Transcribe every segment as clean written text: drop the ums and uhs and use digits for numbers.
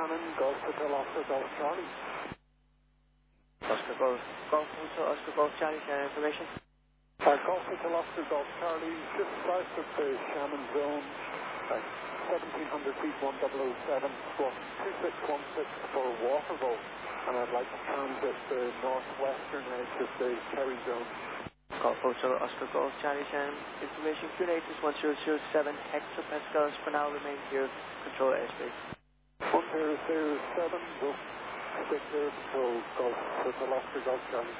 Shannon, Golf Hotel Oscar Golf Charlie. Oscar Golf Hotel Oscar Golf Charlie, Shannon information. Golf Hotel Oscar Golf Charlie, just south of the Shannon zone, 1700 feet, 1007, squawk 2616 for Waterville, and I'd like to transit the northwestern edge of the Kerry zone. Golf Hotel Oscar Golf Charlie, Shannon information. QNH 1007 hectopascals for now remain here, control airspace. 1007, go stick there, control Golf Hotel Oscar Golf Charlie.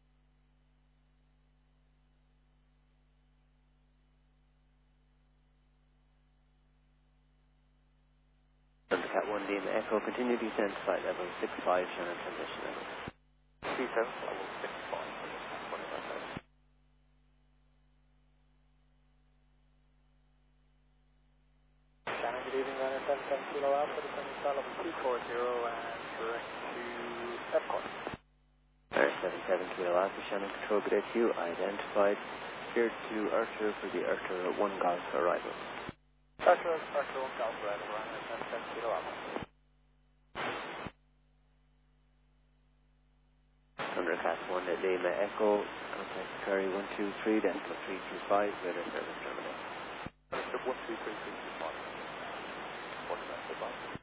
Cat 1 Lima Echo, continue descent flight level 65, Shannon transition level. Descent level 65, 25,000. Shannon, good evening, runner 77 Kilo Alpha, descending style level 240 and direct to Epcot. Air 77 Kilo Alpha, Shannon, control good HU, identified, cleared to Archer for the Archer 1 Golf arrival. Archer 1 Golf arrival, runner 77 Kilo Alpha. Under Cat 1 at Lima Echo, contact Curry 123, then 325, weather service terminal. 123, 325. 49, goodbye.